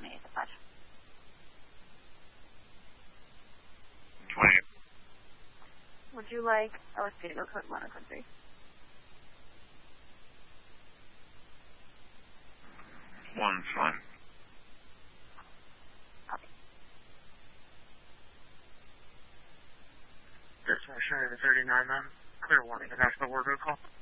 28 dispatch. 28. Would you like LSP to go code 1 or code 3? 1's fine. Copy. Dispatch 39 then. Clear warning to National Wardrobe call.